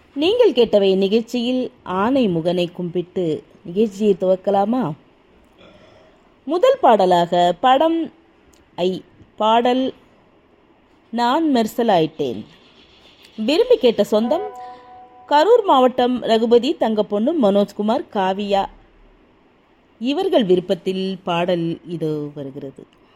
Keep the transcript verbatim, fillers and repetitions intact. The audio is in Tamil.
நீங்கள் கேட்டவை நிகழ்ச்சியில் ஆனை முகனை கும்பிட்டு நிகழ்ச்சியை துவக்கலாமா? முதல் பாடலாக படம் ஐ பாடல் நான் மெர்சல் ஆயிட்டேன். விரும்பி கேட்ட சொந்தம் கரூர் மாவட்டம் ரகுபதி, தங்கப்பொண்ணு, மனோஜ்குமார், காவியா. இவர்கள் விருப்பத்தில் பாடல் இதோ வருகிறது.